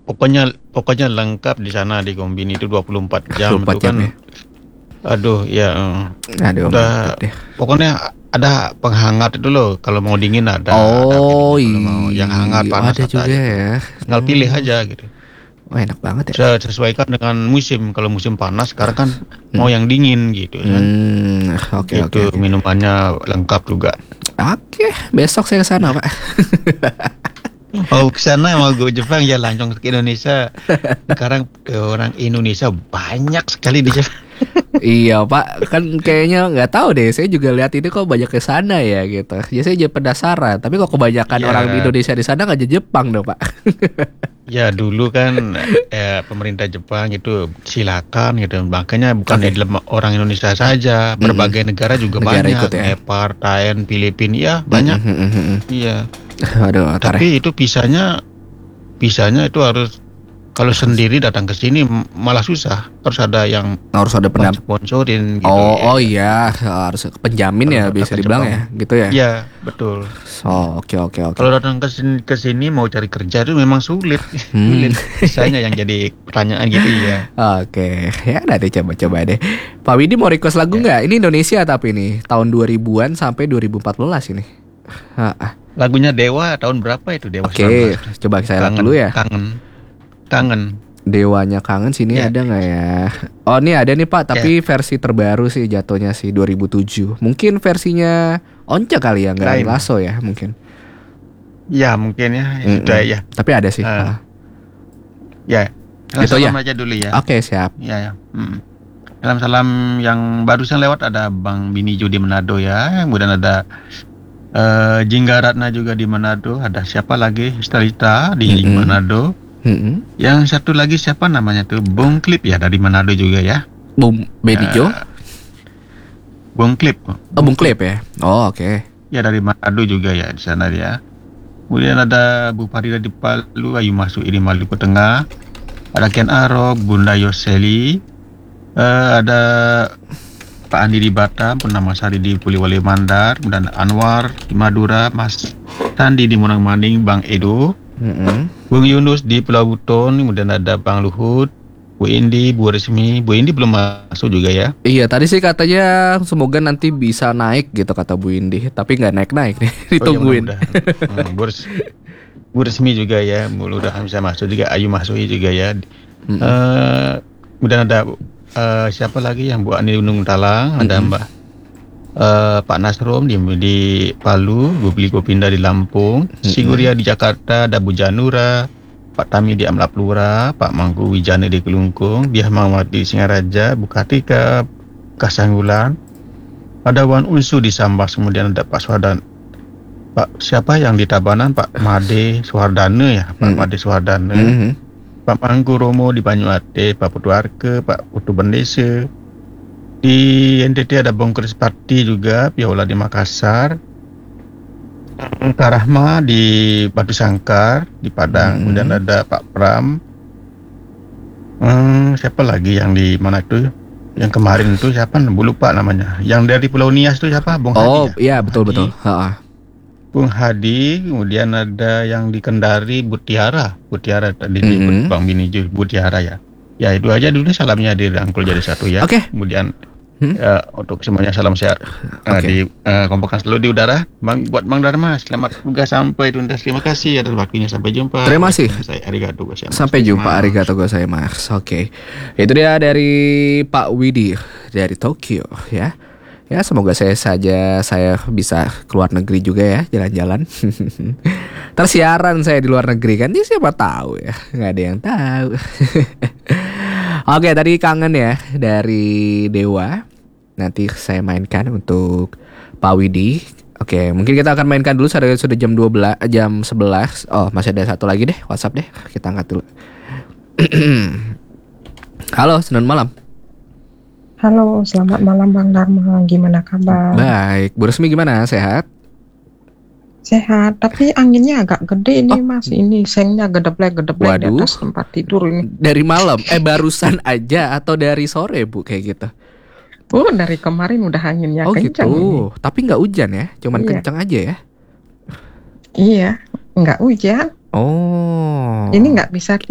pokoknya lengkap di sana di Kombini itu 24 jam 24 itu jam kan. ya. Aduh ya, Aduh, mantap udah deh. pokoknya ada penghangat itu loh. Kalau mau dingin ada Oh pilihnya. Kalau mau yang hangat iya, panas ada ada juga gitu. ya. Tinggal pilih aja gitu. Wah, enak banget ya. Sesuaikan dengan musim. Kalau musim panas sekarang kan mau Hmm. yang dingin gitu kan. Oke oke Itu oke. minumannya lengkap juga. Oke, besok saya ke sana, Pak. Mau ke sana mau ke Jepang ya langsung ke Indonesia. Sekarang orang Indonesia banyak sekali di Jepang. Iya, Pak. Kan kayaknya nggak tahu deh. Saya juga lihat ini kok banyak ke sana ya gitu. Ya saya jadi penasaran. Tapi kok kebanyakan orang di Ya, Indonesia di sana nggak ke Jepang dong, Pak. ya dulu kan pemerintah Jepang itu silakan gitu. Makanya bukan Oke. orang Indonesia saja, berbagai negara juga Negara ikut banyak. ya. Nepal, Thailand, Filipina, ya banyak. Iya. Aduh, tar. Tapi itu bisanya itu harus kalau sendiri datang ke sini malah susah. Harus ada yang Harus ada pendamping. sponsorin gitu. Oh iya, harus penjamin Kalau ya datang bisa ke dibilang Jepang. ya, gitu ya. Iya, betul. Oh, oke. Kalau datang ke sini mau cari kerja itu memang sulit. Sulit. Bisanya yang jadi pertanyaan gitu ya. Oke, ya nanti coba-coba deh. Pak Widi mau request lagu nggak? Ini Indonesia tapi nih tahun 2000-an sampai 2014 ini. Lagunya Dewa tahun berapa itu Dewa Oke, 19? coba saya lihat dulu ya. Kangen. Dewanya kangen sini Ya. ada nggak ya? Oh, ini ada nih Pak, tapi versi terbaru sih jatuhnya sih 2007. Mungkin versinya Once kali ya, nggak Lain. Lasso ya mungkin. Ya mungkin ya. Sudah ya. Tapi ada sih. Ya. Gitu ya? Salam aja dulu ya. Oke, siap. Ya. Salam yang barusan lewat ada Bang Bini Ju di Manado ya. Kemudian ada Jingga Ratna juga di Manado. Ada siapa lagi? Stalita di Manado. Yang satu lagi siapa namanya tuh? Bung Klip ya dari Manado juga ya. Bung Benijo. Bung Klip. Oh, Bung Klip ya. Oh, oke. Ya dari Manado juga ya di sana dia. Kemudian ada Bu Farida di Palu, Ayu Masuk di Maluku Tengah. Ada Ken Arok, Bunda Yoseli. Ada Pak Andi di Batam, Purnama Sari di Poliwali Mandar, dan Anwar di Madura, Mas Sandi di Munang Maning, Bang Edo, Bung Yunus di Pulau Buton, kemudian ada Bang Luhut, Bu Indi, Bu Resmi. Bu Indi belum masuk juga ya. Iya, tadi sih katanya semoga nanti bisa naik gitu kata Bu Indi, tapi nggak naik-naik nih, ditungguin. Bu Resmi juga ya, mudah-mudahan bisa masuk juga. Ayu Masui juga ya. Kemudian ada siapa lagi yang Bu Ani Gunung Talang, ada Mbak Pak Nasrom di Palu, Bu Beli Gopinda di Lampung, Siguria di Jakarta, ada Bu Janura, Pak Tami di Amlaplura, Pak Mangku Wijane di Kelungkung, Diah Mawati di Singaraja, Bu Kartika Kasanggulan, ada Wan Unsu di Sambas, kemudian ada Pak Swadan, Pak siapa yang di Tabanan, Pak Made Suhardana ya, Pak Made Suhardana, Pak Mangku Romo di Banyuate, Pak Putu Arke, Pak Putu Bendese. Di NTT ada Bongkres Parti juga, Piola di Makassar, Kak Rahma di Batu Sangkar di Padang, kemudian ada Pak Pram. Siapa lagi yang di mana itu? Yang kemarin itu siapa? Lupa namanya. Yang dari Pulau Nias itu siapa? Bung Hadi. Oh iya, betul. Bung Hadi, kemudian ada yang di Kendari, Butiara tadi di Bang Bini Ju, Butiara ya. Ya itu aja dulu salamnya dirangkul jadi satu ya. Oke. Kemudian untuk semuanya salam sehat. Di kompokan selalu di udara. Buat Bang Dharma, selamat juga sampai tuntas. Terima kasih atas waktunya. Sampai jumpa. Terima kasih. Saya arigato gozaimasu. Sampai jumpa, arigato gozaimasu. Oke. Itu dia dari Pak Widi dari Tokyo ya. Ya semoga saya bisa keluar negeri juga ya, jalan-jalan. Tersiaran saya di luar negeri kan, siapa tahu ya, nggak ada yang tahu. Oke, tadi kangen ya dari Dewa. Nanti saya mainkan untuk Pak Widi. Oke, mungkin kita akan mainkan dulu sudah jam 11. Oh, masih ada satu lagi deh, WhatsApp deh. Kita angkat dulu. Halo, selamat malam. Halo, selamat malam Bang Dharma. Gimana kabar? Baik, Bu Resmi gimana? Sehat? Sehat, tapi anginnya agak gede nih Mas. Ini sengnya gedeblek di atas tempat tidur ini. Dari malam? Barusan aja atau dari sore Bu kayak gitu? Oh, dari kemarin udah anginnya kencang. Oh gitu. Tapi nggak hujan ya? Cuman kencang aja ya? Iya, nggak hujan. Oh. Ini nggak bisa